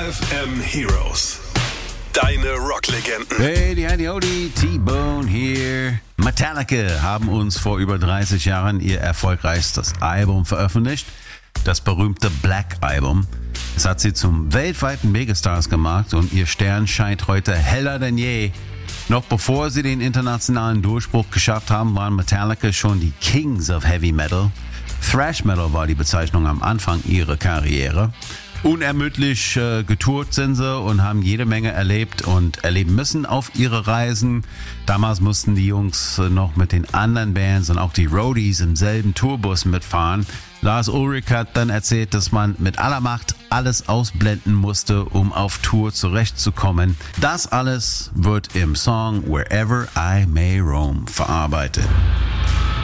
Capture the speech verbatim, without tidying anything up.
F M Heroes. Deine Rocklegenden. Hey, die Heidi Odi, T-Bone hier. Metallica haben uns vor über dreißig Jahren ihr erfolgreichstes Album veröffentlicht. Das berühmte Black Album. Es hat sie zum weltweiten Megastars gemacht und ihr Stern scheint heute heller denn je. Noch bevor sie den internationalen Durchbruch geschafft haben, waren Metallica schon die Kings of Heavy Metal. Thrash Metal war die Bezeichnung am Anfang ihrer Karriere. Unermüdlich äh, getourt sind sie und haben jede Menge erlebt und erleben müssen auf ihre Reisen. Damals mussten die Jungs äh, noch mit den anderen Bands und auch die Roadies im selben Tourbus mitfahren. Lars Ulrich hat dann erzählt, dass man mit aller Macht alles ausblenden musste, um auf Tour zurechtzukommen. Das alles wird im Song Wherever I May Roam verarbeitet.